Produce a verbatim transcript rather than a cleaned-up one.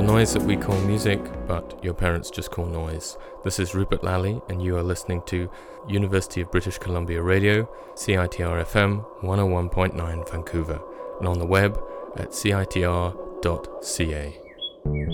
noise that we call music, but your parents just call noise. This is Rupert Lally, and you are listening to University of British Columbia Radio, C I T R F M one oh one point nine Vancouver, and on the web at C I T R dot C A.